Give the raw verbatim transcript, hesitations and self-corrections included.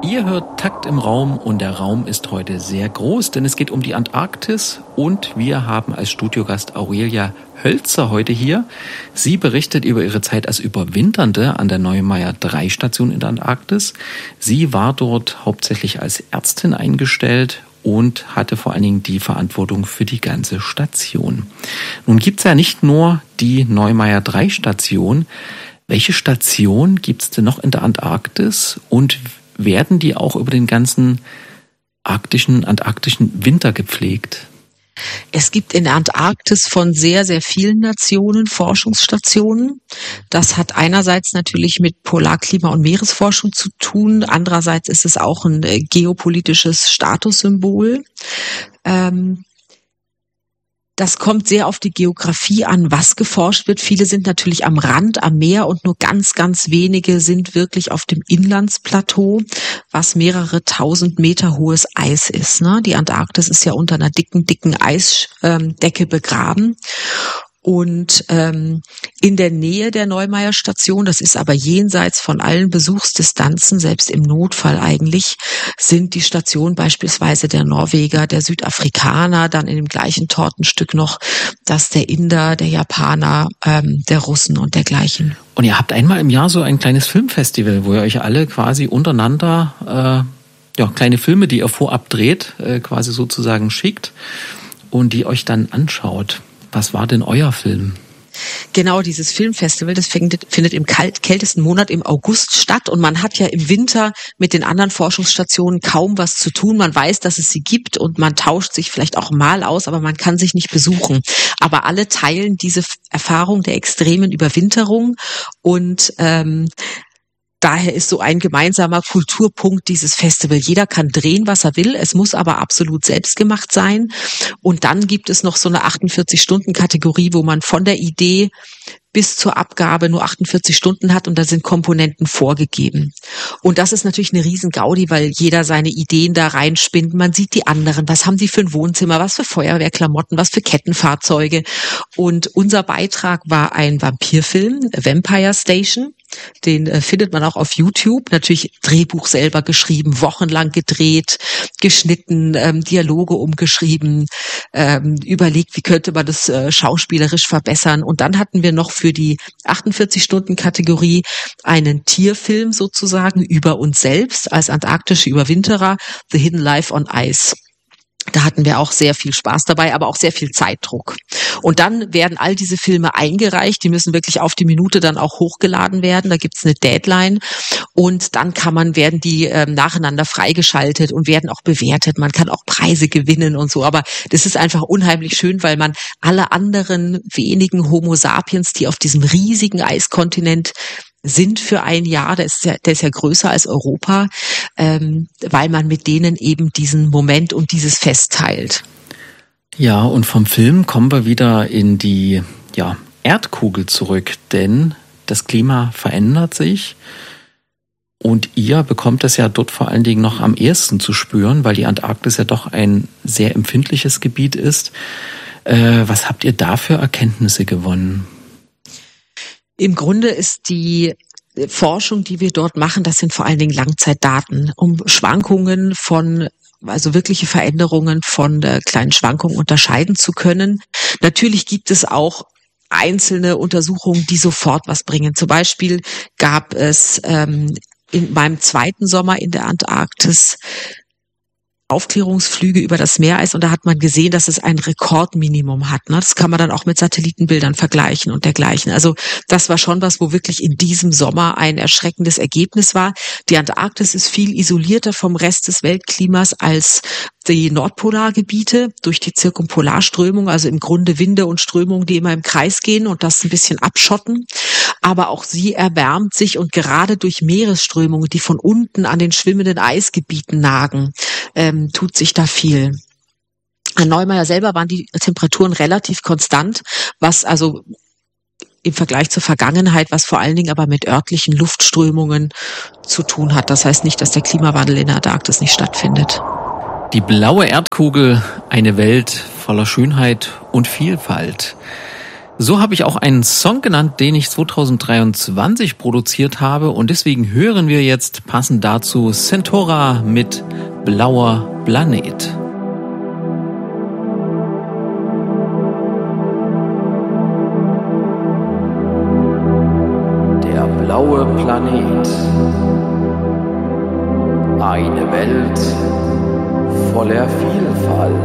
Ihr hört Takt im Raum und der Raum ist heute sehr groß, denn es geht um die Antarktis und wir haben als Studiogast Aurelia Hölzer heute hier. Sie berichtet über ihre Zeit als Überwinternde an der Neumayer drei Station in der Antarktis. Sie war dort hauptsächlich als Ärztin eingestellt und hatte vor allen Dingen die Verantwortung für die ganze Station. Nun gibt's ja nicht nur die Neumayer drei Station. Welche Station gibt's denn noch in der Antarktis und werden die auch über den ganzen arktischen, antarktischen Winter gepflegt? Es gibt in der Antarktis von sehr, sehr vielen Nationen Forschungsstationen. Das hat einerseits natürlich mit Polarklima- und Meeresforschung zu tun. Andererseits ist es auch ein geopolitisches Statussymbol. Ähm, Das kommt sehr auf die Geografie an, was geforscht wird. Viele sind natürlich am Rand, am Meer und nur ganz, ganz wenige sind wirklich auf dem Inlandsplateau, was mehrere tausend Meter hohes Eis ist. Ne? Die Antarktis ist ja unter einer dicken, dicken Eisdecke begraben. Und ähm, in der Nähe der Neumayer Station, das ist aber jenseits von allen Besuchsdistanzen, selbst im Notfall eigentlich, sind die Stationen beispielsweise der Norweger, der Südafrikaner, dann in dem gleichen Tortenstück noch das der Inder, der Japaner, ähm, der Russen und dergleichen. Und ihr habt einmal im Jahr so ein kleines Filmfestival, wo ihr euch alle quasi untereinander äh, ja kleine Filme, die ihr vorab dreht, äh, quasi sozusagen schickt und die euch dann anschaut. Was war denn euer Film? Genau, dieses Filmfestival, das findet, findet im kalt, kältesten Monat im August statt und man hat ja im Winter mit den anderen Forschungsstationen kaum was zu tun. Man weiß, dass es sie gibt und man tauscht sich vielleicht auch mal aus, aber man kann sich nicht besuchen. Aber alle teilen diese Erfahrung der extremen Überwinterung und ähm, daher ist so ein gemeinsamer Kulturpunkt dieses Festival. Jeder kann drehen, was er will. Es muss aber absolut selbstgemacht sein. Und dann gibt es noch so eine achtundvierzig-Stunden-Kategorie, wo man von der Idee bis zur Abgabe nur achtundvierzig Stunden hat und da sind Komponenten vorgegeben. Und das ist natürlich eine riesen Gaudi, weil jeder seine Ideen da reinspinnt. Man sieht die anderen, was haben die für ein Wohnzimmer, was für Feuerwehrklamotten, was für Kettenfahrzeuge. Und unser Beitrag war ein Vampirfilm, Vampire Station. Den äh, findet man auch auf YouTube. Natürlich Drehbuch selber geschrieben, wochenlang gedreht, geschnitten, ähm, Dialoge umgeschrieben, ähm, überlegt, wie könnte man das äh, schauspielerisch verbessern. Und dann hatten wir noch für die achtundvierzig-Stunden-Kategorie einen Tierfilm sozusagen über uns selbst als antarktische Überwinterer, The Hidden Life on Ice. Da hatten wir auch sehr viel Spaß dabei, aber auch sehr viel Zeitdruck. Und dann werden all diese Filme eingereicht, die müssen wirklich auf die Minute dann auch hochgeladen werden, da gibt's eine Deadline und dann kann man, werden die ähm, nacheinander freigeschaltet und werden auch bewertet, man kann auch Preise gewinnen und so, aber das ist einfach unheimlich schön, weil man alle anderen wenigen Homo sapiens, die auf diesem riesigen Eiskontinent sind für ein Jahr, der ist ja, der ist ja größer als Europa, ähm, weil man mit denen eben diesen Moment und dieses Fest teilt. Ja, und vom Film kommen wir wieder in die ja, Erdkugel zurück, denn das Klima verändert sich und ihr bekommt das ja dort vor allen Dingen noch am ehesten zu spüren, weil die Antarktis ja doch ein sehr empfindliches Gebiet ist. Äh, was habt ihr da für Erkenntnisse gewonnen? Im Grunde ist die Forschung, die wir dort machen, das sind vor allen Dingen Langzeitdaten, um Schwankungen von, also wirkliche Veränderungen von der kleinen Schwankung unterscheiden zu können. Natürlich gibt es auch einzelne Untersuchungen, die sofort was bringen. Zum Beispiel gab es ähm, in meinem zweiten Sommer in der Antarktis Aufklärungsflüge über das Meereis und da hat man gesehen, dass es ein Rekordminimum hat. Ne? Das kann man dann auch mit Satellitenbildern vergleichen und dergleichen. Also das war schon was, wo wirklich in diesem Sommer ein erschreckendes Ergebnis war. Die Antarktis ist viel isolierter vom Rest des Weltklimas als die Nordpolargebiete durch die Zirkumpolarströmung, also im Grunde Winde und Strömungen, die immer im Kreis gehen und das ein bisschen abschotten. Aber auch sie erwärmt sich und gerade durch Meeresströmungen, die von unten an den schwimmenden Eisgebieten nagen, ähm, tut sich da viel. An Neumayer selber waren die Temperaturen relativ konstant, was also im Vergleich zur Vergangenheit, was vor allen Dingen aber mit örtlichen Luftströmungen zu tun hat. Das heißt nicht, dass der Klimawandel in der Antarktis nicht stattfindet. Die blaue Erdkugel, eine Welt voller Schönheit und Vielfalt. So habe ich auch einen Song genannt, den ich zwanzig dreiundzwanzig produziert habe und deswegen hören wir jetzt passend dazu Centora mit Blauer Planet. Der blaue Planet. Eine Welt voller Vielfalt.